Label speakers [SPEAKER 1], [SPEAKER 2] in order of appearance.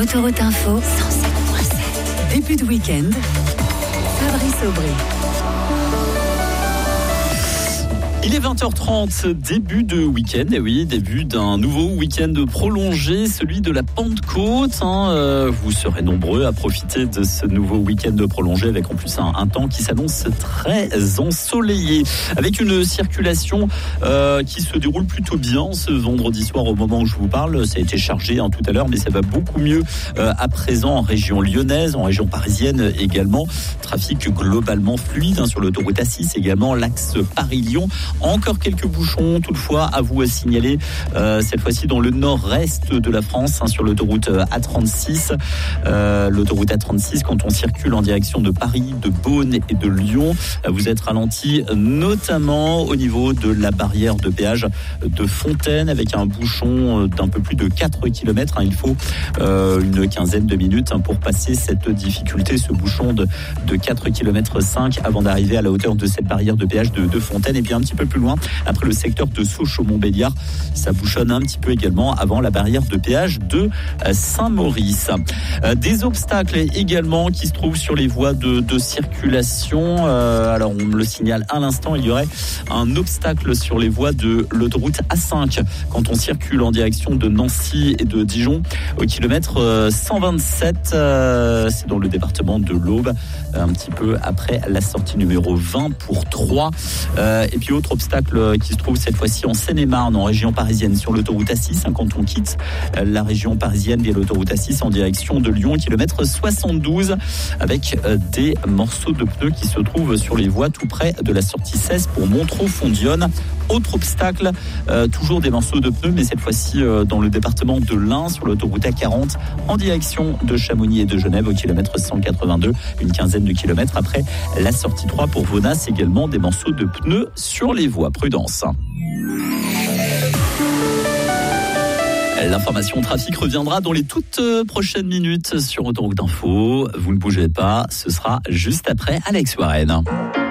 [SPEAKER 1] Autoroute Info 107.7. Début de week-end, Fabrice Aubry.
[SPEAKER 2] Il est 20h30, début de week-end, et oui, début d'un nouveau week-end prolongé, celui de la Pentecôte. Vous serez nombreux à profiter de ce nouveau week-end prolongé avec en plus un temps qui s'annonce très ensoleillé, avec une circulation qui se déroule plutôt bien ce vendredi soir au moment où je vous parle. Ça a été chargé tout à l'heure, mais ça va beaucoup mieux à présent en région lyonnaise, en région parisienne également. Trafic globalement fluide sur l'autoroute A6, également l'axe Paris-Lyon. Encore quelques bouchons, toutefois, à vous signaler, cette fois-ci dans le nord-est de la France, sur l'autoroute A36. L'autoroute A36, quand on circule en direction de Paris, de Beaune et de Lyon, vous êtes ralenti, notamment au niveau de la barrière de péage de Fontaine, avec un bouchon d'un peu plus de 4 km. Il faut une quinzaine de minutes pour passer cette difficulté, ce bouchon de 4 km 5 avant d'arriver à la hauteur de cette barrière de péage de Fontaine. Et puis un petit peu plus loin, après le secteur de Sochaux-Montbéliard, ça bouchonne un petit peu également avant la barrière de péage de Saint-Maurice. Des obstacles également qui se trouvent sur les voies de circulation. Alors on me le signale à l'instant, il y aurait un obstacle sur les voies de l'autoroute A5 quand on circule en direction de Nancy et de Dijon au kilomètre 127. C'est dans le département de l'Aube, un petit peu après la sortie numéro 20 pour 3. Et puis autre obstacle qui se trouve cette fois-ci en Seine-et-Marne, en région parisienne, sur l'autoroute A6, quand on quitte la région parisienne via l'autoroute A6 en direction de Lyon, kilomètre 72, avec des morceaux de pneus qui se trouvent sur les voies tout près de la sortie 16 pour Montreux-Fondione. Autre obstacle, toujours des morceaux de pneus, mais cette fois-ci dans le département de l'Ain, sur l'autoroute A40, en direction de Chamonix et de Genève, au kilomètre 182, une quinzaine de kilomètres après la sortie 3 pour Venasse, également des morceaux de pneus sur les voies. Prudence. L'information trafic reviendra dans les toutes prochaines minutes sur Autoroute Info. Vous ne bougez pas, ce sera juste après Alex Warren.